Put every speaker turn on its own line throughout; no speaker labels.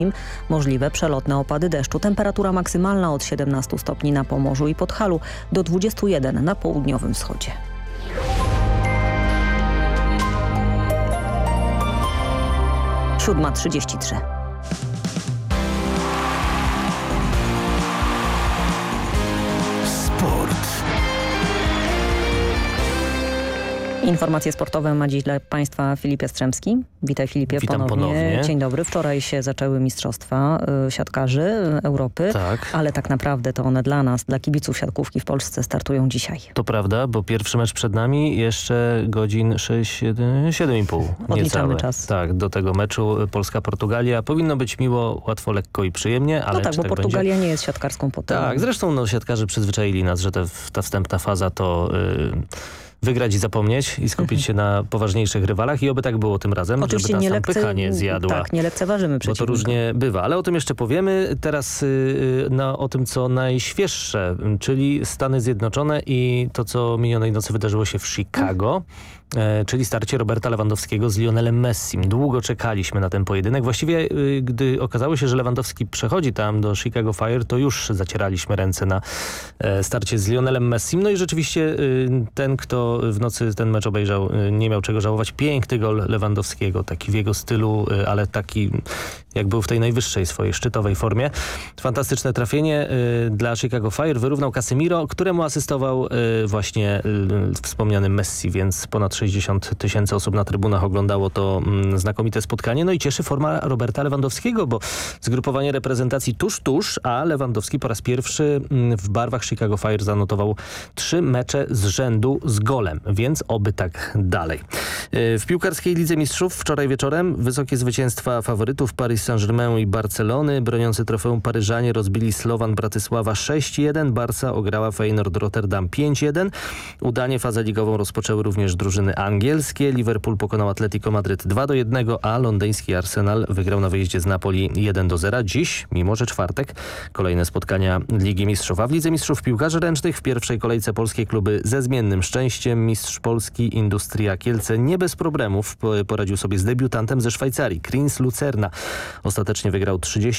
Możliwe przelotne opady deszczu. Temperatura maksymalna od 17 stopni na Pomorzu i Podhalu do 21 na południowym wschodzie. Siódma 33. Informacje sportowe ma dziś dla Państwa Filip Jastrzębski. Witaj Filipie.
Witam ponownie.
Dzień dobry. Wczoraj się zaczęły mistrzostwa siatkarzy Europy,
tak.
Ale tak naprawdę to one dla nas, dla kibiców siatkówki w Polsce startują dzisiaj.
To prawda, bo pierwszy mecz przed nami, jeszcze godzin 7,5.
Odliczamy czas.
Tak, do tego meczu Polska-Portugalia. Powinno być miło, łatwo, lekko i przyjemnie, ale
no tak, bo
tak
Portugalia
będzie?
Nie jest siatkarską potęgą.
Tak, zresztą siatkarze przyzwyczaili nas, że ta wstępna faza to... wygrać i zapomnieć i skupić się na poważniejszych rywalach i oby tak było tym razem,
oczywiście
żeby ta pycha nie zjadła.
Tak, nie lekceważymy przeciwnika.
Bo to różnie bywa, ale o tym jeszcze powiemy. Teraz o tym, co najświeższe, czyli Stany Zjednoczone i to, co minionej nocy wydarzyło się w Chicago. Czyli starcie Roberta Lewandowskiego z Lionelem Messim. Długo czekaliśmy na ten pojedynek. Właściwie, gdy okazało się, że Lewandowski przechodzi tam do Chicago Fire, to już zacieraliśmy ręce na starcie z Lionelem Messim. No i rzeczywiście ten, kto w nocy ten mecz obejrzał, nie miał czego żałować. Piękny gol Lewandowskiego, taki w jego stylu, ale taki jak był w tej najwyższej swojej szczytowej formie. Fantastyczne trafienie dla Chicago Fire. Wyrównał Casemiro, któremu asystował właśnie wspomniany Messi, więc ponad 60 000 osób na trybunach oglądało to znakomite spotkanie. No i cieszy forma Roberta Lewandowskiego, bo zgrupowanie reprezentacji tuż, a Lewandowski po raz pierwszy w barwach Chicago Fire zanotował 3 mecze z rzędu z golem, więc oby tak dalej. W piłkarskiej Lidze Mistrzów wczoraj wieczorem wysokie zwycięstwa faworytów Paris Saint-Germain i Barcelony. Broniący trofeum Paryżanie rozbili Slovan Bratysława 6-1. Barca ograła Feyenoord Rotterdam 5-1. Udanie fazę ligową rozpoczęły również drużyny angielskie. Liverpool pokonał Atletico Madryt 2-1, a londyński Arsenal wygrał na wyjeździe z Napoli 1-0. Dziś, mimo że czwartek, kolejne spotkania Ligi Mistrzów. A w Lidze Mistrzów piłkarzy ręcznych w pierwszej kolejce polskie kluby ze zmiennym szczęściem. Mistrz Polski Industria Kielce nie bez problemów poradził sobie z debiutantem ze Szwajcarii. Kriens Lucerna ostatecznie wygrał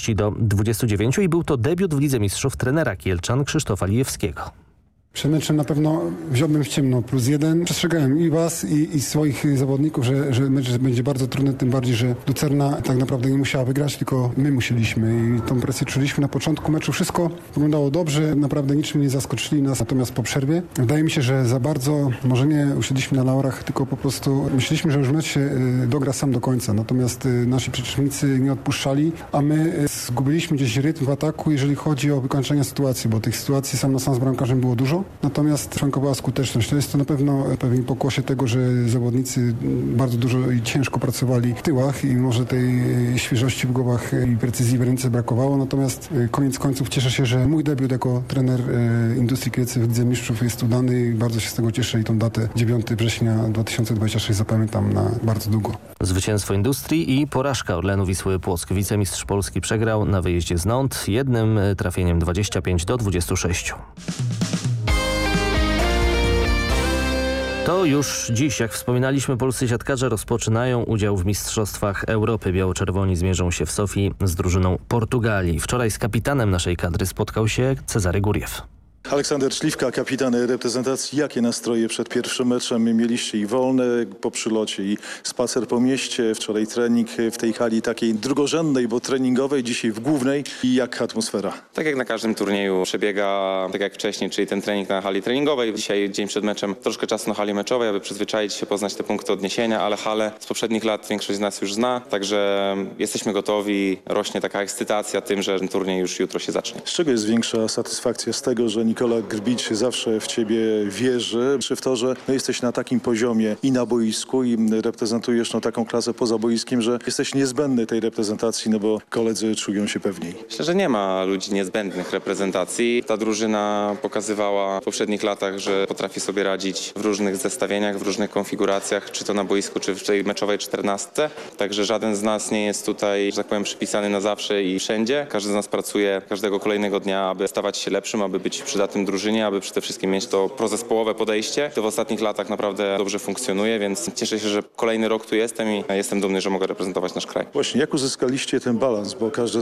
30-29 i był to debiut w Lidze Mistrzów trenera Kielczan Krzysztofa Lijewskiego.
Przed meczem na pewno wziąłbym w ciemno +1. Przestrzegałem i was, i swoich zawodników, że mecz będzie bardzo trudny, tym bardziej, że Lucerna tak naprawdę nie musiała wygrać, tylko my musieliśmy i tą presję czuliśmy na początku meczu. Wszystko wyglądało dobrze, naprawdę niczym nie zaskoczyli nas, natomiast po przerwie wydaje mi się, że za bardzo może nie usiedliśmy na laurach, tylko po prostu myśleliśmy, że już mecz się dogra sam do końca, natomiast nasi przeciwnicy nie odpuszczali, a my zgubiliśmy gdzieś rytm w ataku, jeżeli chodzi o wykończenie sytuacji, bo tych sytuacji sam na sam z bramkarzem było dużo. Natomiast szwankowała skuteczność. To jest to na pewno pewien pokłosie tego, że zawodnicy bardzo dużo i ciężko pracowali w tyłach i może tej świeżości w głowach i precyzji w ręce brakowało. Natomiast koniec końców cieszę się, że mój debiut jako trener Industrii Kielce w Lidze Mistrzów jest udany i bardzo się z tego cieszę i tą datę 9 września 2026 zapamiętam na bardzo długo.
Zwycięstwo Industrii i porażka Orlenu Wisły Płock. Wicemistrz Polski przegrał na wyjeździe z Nantes jednym trafieniem 25-26. To już dziś, jak wspominaliśmy, polscy siatkarze rozpoczynają udział w Mistrzostwach Europy. Biało-czerwoni zmierzą się w Sofii z drużyną Portugalii. Wczoraj z kapitanem naszej kadry spotkał się Cezary Góriew.
Aleksander Śliwka, kapitan reprezentacji. Jakie nastroje przed pierwszym meczem? Mieliście i wolne po przylocie, i spacer po mieście. Wczoraj trening w tej hali takiej drugorzędnej, bo treningowej, dzisiaj w głównej. I jak atmosfera?
Tak jak na każdym turnieju przebiega tak jak wcześniej, czyli ten trening na hali treningowej. Dzisiaj dzień przed meczem troszkę czasu na hali meczowej, aby przyzwyczaić się, poznać te punkty odniesienia, ale hale z poprzednich lat większość z nas już zna, także jesteśmy gotowi. Rośnie taka ekscytacja tym, że ten turniej już jutro się zacznie.
Z czego jest większa satysfakcja? Z tego, że Nikola Grbić zawsze w ciebie wierzy, czy w to, że jesteś na takim poziomie i na boisku i reprezentujesz taką klasę poza boiskiem, że jesteś niezbędny tej reprezentacji, no bo koledzy czują się pewniej?
Myślę, że nie ma ludzi niezbędnych reprezentacji. Ta drużyna pokazywała w poprzednich latach, że potrafi sobie radzić w różnych zestawieniach, w różnych konfiguracjach, czy to na boisku, czy w tej meczowej 14. Także żaden z nas nie jest tutaj, że tak powiem, przypisany na zawsze i wszędzie. Każdy z nas pracuje każdego kolejnego dnia, aby stawać się lepszym, aby być przydatnym przyda tym drużynie, aby przede wszystkim mieć to prozespołowe podejście. To w ostatnich latach naprawdę dobrze funkcjonuje, więc cieszę się, że kolejny rok tu jestem i jestem dumny, że mogę reprezentować nasz kraj.
Właśnie, jak uzyskaliście ten balans, bo każde